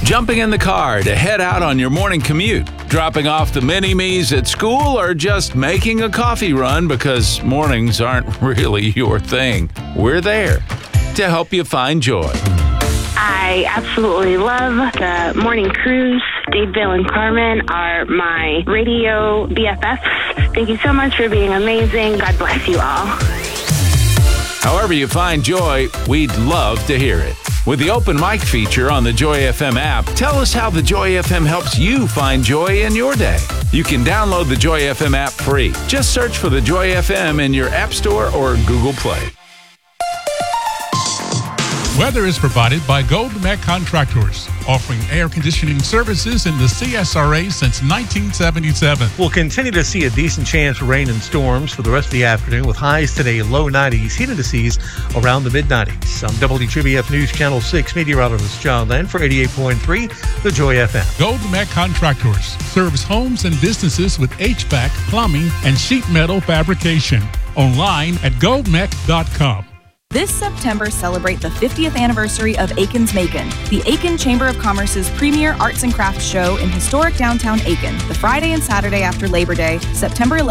Jumping in the car to head out on your morning commute, dropping off the mini-me's at school, or just making a coffee run because mornings aren't really your thing. We're there to help you find joy. I absolutely love the morning cruise. Dave, Bill, and Carmen are my radio BFFs. Thank you so much for being amazing. God bless you all. However you find joy, we'd love to hear it. With the open mic feature on the Joy FM app, tell us how the Joy FM helps you find joy in your day. You can download the Joy FM app free. Just search for the Joy FM in your App Store or Google Play. Weather is provided by Golden Met Contractors, offering air conditioning services in the CSRA since 1977. We'll continue to see a decent chance for rain and storms for the rest of the afternoon, with highs today low 90s, heat indices around the mid-90s. I'm WGBF News Channel 6 meteorologist John Len for 88.3 The Joy FM. Golden Met Contractors serves homes and businesses with HVAC, plumbing, and sheet metal fabrication. Online at goldmec.com. This September, celebrate the 50th anniversary of Aiken's Macon, the Aiken Chamber of Commerce's premier arts and crafts show in historic downtown Aiken, the Friday and Saturday after Labor Day, September 11th.